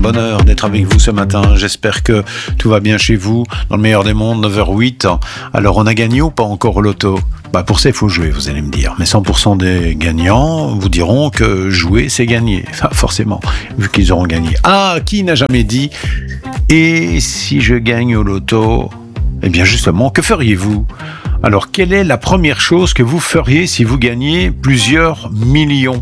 bonheur d'être avec vous ce matin. J'espère que tout va bien chez vous. Dans le meilleur des mondes, 9h08. Alors, on a gagné ou pas encore au loto ? Pour ça, il faut jouer, vous allez me dire. Mais 100% des gagnants vous diront que jouer, c'est gagner. Enfin, forcément, vu qu'ils auront gagné. Ah, qui n'a jamais dit « Et si je gagne au loto ?» Eh bien, justement, que feriez-vous ? Alors, quelle est la première chose que vous feriez si vous gagnez plusieurs millions ?